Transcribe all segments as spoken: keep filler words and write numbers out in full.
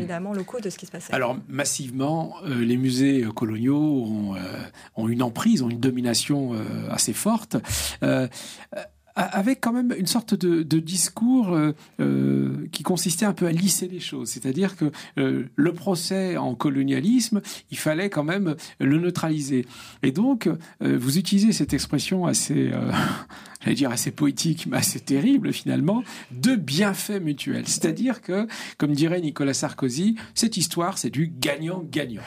évidemment locaux de ce qui se passait. Alors massivement, euh, les musées coloniaux ont, euh, ont une emprise, ont une domination euh, assez forte. Euh, avec quand même une sorte de, de discours euh, euh, qui consistait un peu à lisser les choses. C'est-à-dire que euh, le procès en colonialisme, il fallait quand même le neutraliser. Et donc, euh, vous utilisez cette expression assez, euh, j'allais dire assez poétique, mais assez terrible finalement, de bienfaits mutuels. C'est-à-dire que, comme dirait Nicolas Sarkozy, cette histoire, c'est du gagnant-gagnant.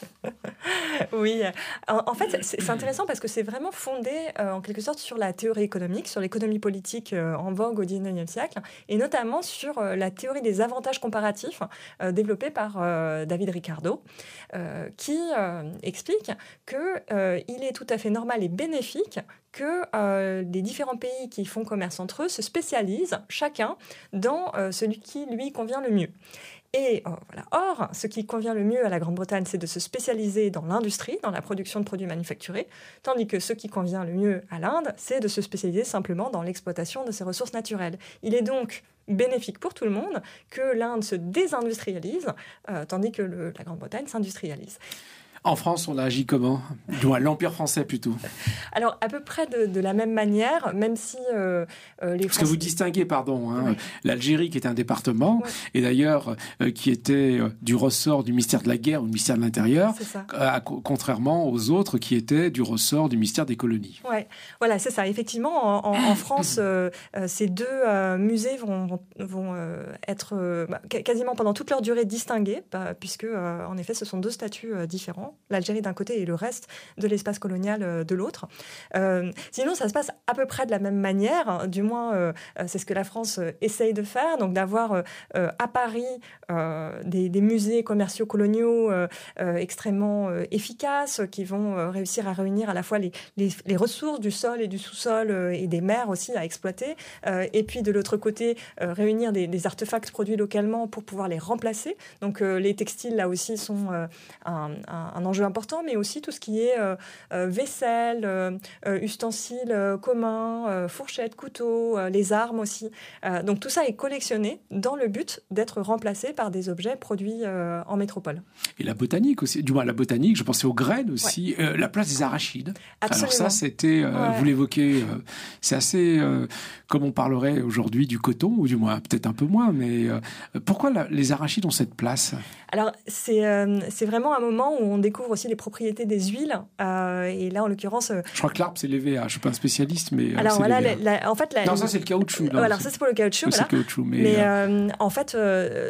Oui, en, en fait, c'est, c'est intéressant parce que c'est vraiment fondé euh, en quelque sorte sur la théorie économique, sur l'économie politique euh, en vogue au dix-neuvième siècle, et notamment sur euh, la théorie des avantages comparatifs euh, développée par euh, David Ricardo, euh, qui euh, explique qu'il euh, est tout à fait normal et bénéfique que euh, les différents pays qui font commerce entre eux se spécialisent chacun dans euh, celui qui lui convient le mieux. Et oh, voilà. Or, ce qui convient le mieux à la Grande-Bretagne, c'est de se spécialiser dans l'industrie, dans la production de produits manufacturés, tandis que ce qui convient le mieux à l'Inde, c'est de se spécialiser simplement dans l'exploitation de ses ressources naturelles. Il est donc bénéfique pour tout le monde que l'Inde se désindustrialise, euh, tandis que le, la Grande-Bretagne s'industrialise. En France, on a agi comment ? Du moins, l'Empire français plutôt. Alors, à peu près de, de la même manière, même si euh, euh, les Parce Français... que vous distinguez, pardon, hein, ouais. l'Algérie qui est un département, ouais. et d'ailleurs euh, qui était euh, du ressort du ministère de la Guerre ou du ministère de l'Intérieur, euh, contrairement aux autres qui étaient du ressort du ministère des Colonies. Ouais, voilà, c'est ça. Effectivement, en, en, en France, euh, euh, ces deux euh, musées vont, vont, vont euh, être euh, bah, quasiment pendant toute leur durée distingués, bah, puisque, euh, en effet, ce sont deux statuts euh, différents. L'Algérie d'un côté et le reste de l'espace colonial de l'autre. Euh, sinon, ça se passe à peu près de la même manière, du moins euh, c'est ce que la France euh, essaye de faire, donc d'avoir euh, à Paris euh, des, des musées commerciaux coloniaux euh, euh, extrêmement euh, efficaces qui vont euh, réussir à réunir à la fois les, les, les ressources du sol et du sous-sol euh, et des mers aussi à exploiter, euh, et puis de l'autre côté euh, réunir des, des artefacts produits localement pour pouvoir les remplacer. Donc euh, les textiles là aussi sont euh, un, un un enjeu important, mais aussi tout ce qui est euh, euh, vaisselle, euh, ustensiles euh, communs, euh, fourchettes, couteaux, euh, les armes aussi. Euh, donc tout ça est collectionné dans le but d'être remplacé par des objets produits euh, en métropole. Et la botanique aussi, du moins la botanique, je pensais aux graines aussi, ouais. euh, la place des arachides. Absolument. Alors ça, c'était, euh, ouais. vous l'évoquez, euh, c'est assez, euh, comme on parlerait aujourd'hui du coton, ou du moins peut-être un peu moins, mais euh, pourquoi la, les arachides ont cette place ? Alors c'est, euh, c'est vraiment un moment où on découvre aussi les propriétés des huiles. Euh, et là, en l'occurrence... Euh... Je crois que l'arbre, c'est l'E V A. Je ne suis pas un spécialiste, mais alors, c'est voilà, l'E V A. La, la, en fait, la, non, ça, c'est le caoutchouc. Non, alors, ça, c'est pour le caoutchouc. Oui, voilà. c'est le caoutchouc. Mais, mais euh... Euh, en fait, euh,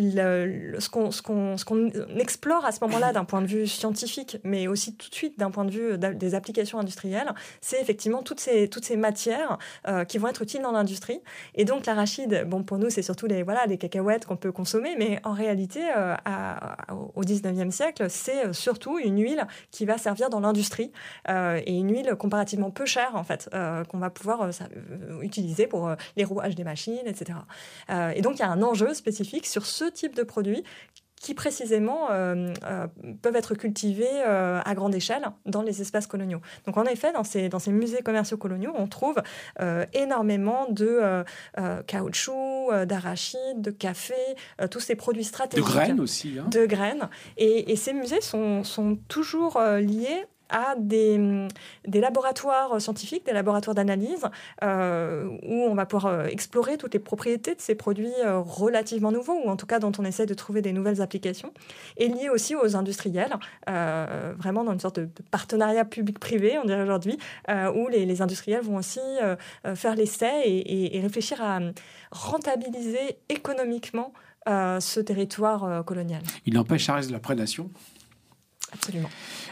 le, le, ce, qu'on, ce, qu'on, ce qu'on explore à ce moment-là d'un point de vue scientifique, mais aussi tout de suite d'un point de vue des applications industrielles, c'est effectivement toutes ces, toutes ces matières euh, qui vont être utiles dans l'industrie. Et donc, l'arachide, bon, pour nous, c'est surtout les, voilà, les cacahuètes qu'on peut consommer, mais en réalité, euh, à, à, au dix-neuvième siècle, c'est surtout une huile qui va servir dans l'industrie euh, et une huile comparativement peu chère, en fait, euh, qu'on va pouvoir euh, ça, euh, utiliser pour euh, les rouages des machines, et cetera. Euh, et donc, il y a un enjeu spécifique sur ce type de produit qui précisément euh, euh, peuvent être cultivés euh, à grande échelle dans les espaces coloniaux. Donc en effet, dans ces, dans ces musées commerciaux coloniaux, on trouve euh, énormément de euh, euh, caoutchouc, euh, d'arachides, de café, euh, tous ces produits stratégiques. De graines aussi. Hein. De graines. Et, et ces musées sont, sont toujours euh, liés à des, des laboratoires scientifiques, des laboratoires d'analyse, euh, où on va pouvoir euh, explorer toutes les propriétés de ces produits euh, relativement nouveaux, ou en tout cas dont on essaie de trouver des nouvelles applications, et liés aussi aux industriels, euh, vraiment dans une sorte de, de partenariat public-privé, on dirait aujourd'hui, euh, où les, les industriels vont aussi euh, faire l'essai et, et, et réfléchir à rentabiliser économiquement euh, ce territoire euh, colonial. Il n'empêche, ça reste de la prédation. Absolument.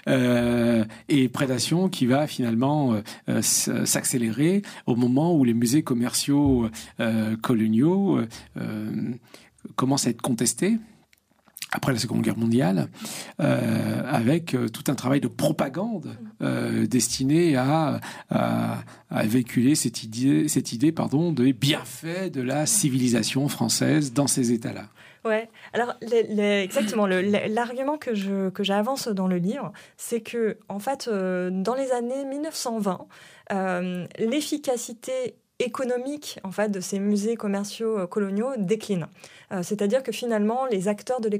Euh, et prédation qui va finalement euh, s'accélérer au moment où les musées commerciaux euh, coloniaux euh, commencent à être contestés après la Seconde Guerre mondiale, euh, avec euh, tout un travail de propagande euh, destiné à, à, à véhiculer cette idée, cette idée pardon, des bienfaits de la civilisation française dans ces États-là. Ouais. Alors les, les, exactement. Le, l'argument que je que j'avance dans le livre, c'est que en fait, euh, dans les années mille neuf cent vingt, euh, l'efficacité économique en fait de ces musées commerciaux euh, coloniaux décline. Euh, c'est-à-dire que finalement, les acteurs de l'économie